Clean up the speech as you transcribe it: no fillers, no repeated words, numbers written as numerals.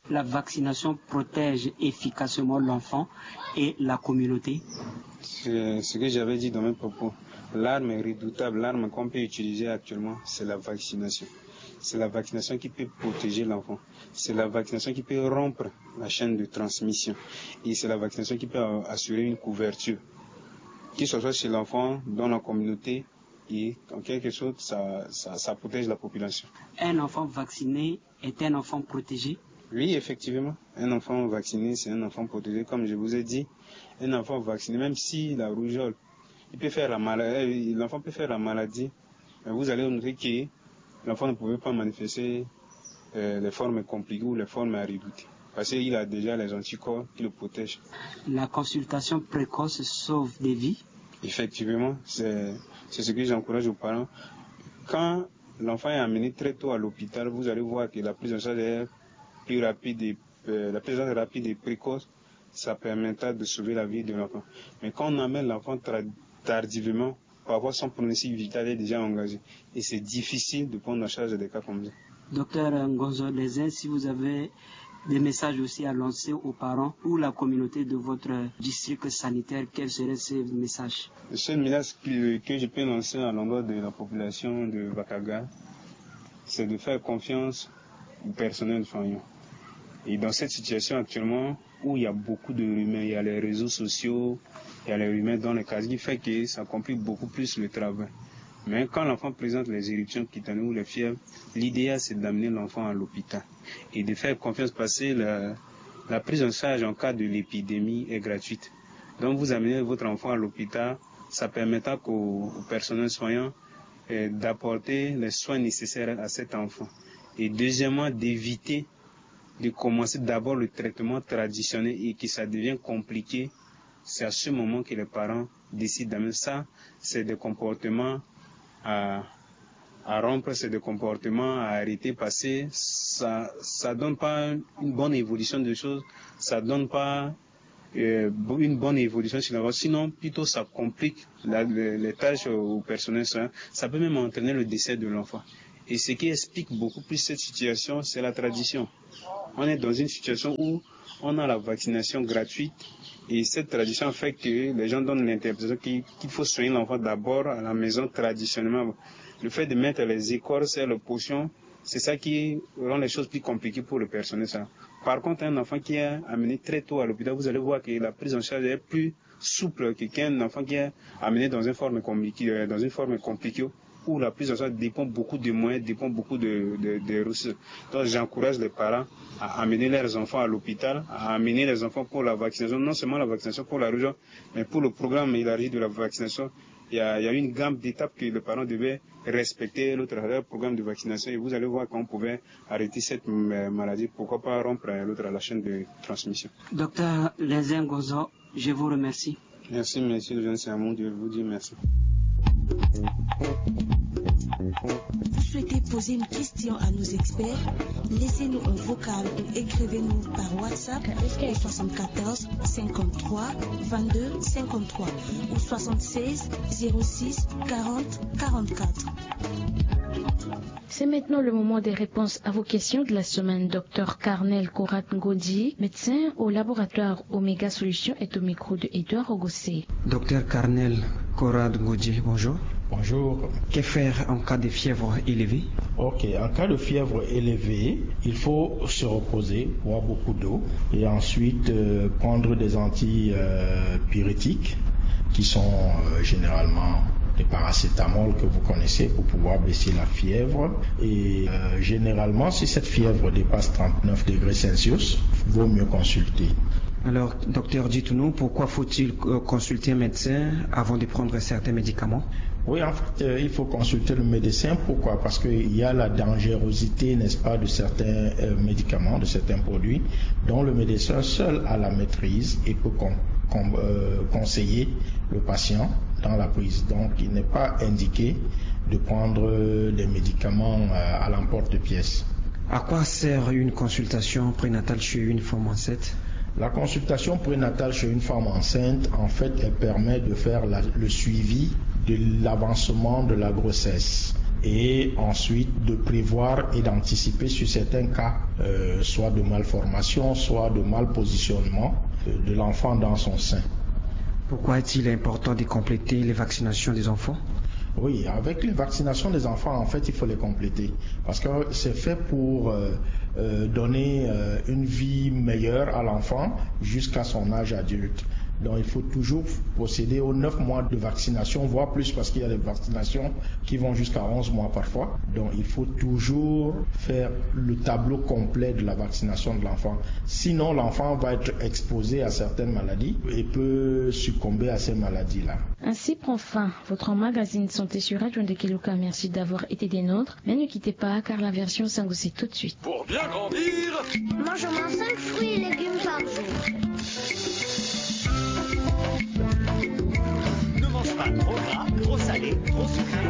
la vaccination protège efficacement l'enfant et la communauté? C'est ce que j'avais dit dans mes propos. L'arme redoutable, l'arme qu'on peut utiliser actuellement, c'est la vaccination. C'est la vaccination qui peut protéger l'enfant. C'est la vaccination qui peut rompre la chaîne de transmission. Et c'est la vaccination qui peut assurer une couverture, qu'il soit chez l'enfant, dans la communauté, et en quelque sorte, ça protège la population. Un enfant vacciné est un enfant protégé? Oui, effectivement. Un enfant vacciné, c'est un enfant protégé. Comme je vous ai dit, un enfant vacciné, même si la rougeole, l'enfant peut faire la maladie, mais vous allez noter que l'enfant ne pouvait pas manifester les formes compliquées ou les formes à redouter, parce qu'il a déjà les anticorps qui le protègent. La consultation précoce sauve des vies? Effectivement, c'est ce que j'encourage aux parents. Quand l'enfant est amené très tôt à l'hôpital, vous allez voir que la prise en charge est plus rapide la prise en charge rapide et précoce, ça permettra de sauver la vie de l'enfant. Mais quand on amène l'enfant tardivement, parfois son pronostic vital est déjà engagé. Et c'est difficile de prendre en charge des cas comme ça. Docteur Ngonzo Lesin, si vous avez des messages aussi à lancer aux parents ou la communauté de votre district sanitaire, quels seraient ces messages? Le seul message que je peux lancer à l'endroit de la population de Bakaga, c'est de faire confiance au personnel soignant. Et dans cette situation actuellement, où il y a beaucoup de rumeurs, il y a les réseaux sociaux, il y a les rumeurs dans les cas, qui fait que ça complique beaucoup plus le travail. Mais quand l'enfant présente les éruptions cutanées ou les fièvres, l'idéal c'est d'amener l'enfant à l'hôpital et de faire confiance parce que la prise en charge en cas de l'épidémie est gratuite. Donc vous amenez votre enfant à l'hôpital, ça permettra au personnel soignant d'apporter les soins nécessaires à cet enfant. Et deuxièmement, d'éviter de commencer d'abord le traitement traditionnel et que ça devient compliqué. C'est à ce moment que les parents décident d'amener ça. C'est des comportements à rompre, c'est des comportements à arrêter parce que ça donne pas une bonne évolution des choses, ça donne pas une bonne évolution chez l'enfant. Sinon, plutôt ça complique les tâches au personnel soignant. Ça peut même entraîner le décès de l'enfant. Et ce qui explique beaucoup plus cette situation, c'est la tradition. On est dans une situation où on a la vaccination gratuite et cette tradition fait que les gens donnent l'interprétation qu'il faut soigner l'enfant d'abord à la maison traditionnellement. Le fait de mettre les écorces et les potions, c'est ça qui rend les choses plus compliquées pour le personnel. Ça. Par contre, un enfant qui est amené très tôt à l'hôpital, vous allez voir que la prise en charge est plus souple qu'un enfant qui est amené dans une forme compliquée, où la prise en charge dépend beaucoup de moyens, dépend beaucoup de ressources. Donc j'encourage les parents à amener leurs enfants à l'hôpital, à amener les enfants pour la vaccination, non seulement la vaccination pour la rougeole, mais pour le programme élargi de la vaccination. Il y a une gamme d'étapes que les parents devaient respecter leur programme de vaccination et vous allez voir qu'on pouvait arrêter cette maladie, pourquoi pas rompre la chaîne de transmission. Docteur Lesin Ngonzo, je vous remercie. Merci, monsieur, c'est à mon Dieu, je vous dis merci. Vous souhaitez poser une question à nos experts? Laissez-nous un vocal ou écrivez-nous par WhatsApp au 74 53 22 53 ou 76 06 40 44. C'est maintenant le moment des réponses à vos questions de la semaine. Dr Carnel Korat Ngodi, médecin au laboratoire Omega Solutions, est au micro de Edouard Ogossé. Dr Carnel Korat Ngodi, bonjour. Bonjour. Que faire en cas de fièvre élevée? Ok, en cas de fièvre élevée, il faut se reposer, boire beaucoup d'eau et ensuite prendre des antipyrétiques qui sont généralement des paracétamol que vous connaissez pour pouvoir baisser la fièvre. Et généralement, si cette fièvre dépasse 39 degrés Celsius, il vaut mieux consulter. Alors, docteur, dites-nous, pourquoi faut-il consulter un médecin avant de prendre certains médicaments? Oui, en fait, il faut consulter le médecin. Pourquoi? Parce qu'il y a la dangerosité, n'est-ce pas, de certains médicaments, de certains produits, dont le médecin seul a la maîtrise et peut conseiller le patient dans la prise. Donc, il n'est pas indiqué de prendre des médicaments à l'emporte-pièce. À quoi sert une consultation prénatale chez une femme enceinte? La consultation prénatale chez une femme enceinte, en fait, elle permet de faire le suivi de l'avancement de la grossesse. et ensuite de prévoir et d'anticiper sur certains cas, soit de malformation, soit de malpositionnement de l'enfant dans son sein. Pourquoi est-il important de compléter les vaccinations des enfants ? Oui, avec les vaccinations des enfants, en fait, il faut les compléter parce que c'est fait pour donner une vie meilleure à l'enfant jusqu'à son âge adulte. Donc il faut toujours procéder aux 9 mois de vaccination, voire plus parce qu'il y a des vaccinations qui vont jusqu'à 11 mois parfois. Donc il faut toujours faire le tableau complet de la vaccination de l'enfant. Sinon l'enfant va être exposé à certaines maladies et peut succomber à ces maladies-là. Ainsi prend fin votre magazine Santé sur Radio Ndekeluka. Merci d'avoir été des nôtres. Mais ne quittez pas car la version s'engossait tout de suite. Pour bien grandir, mange au moins 5 fruits et légumes par jour. ne mange pas trop gras, trop salé, trop sucré.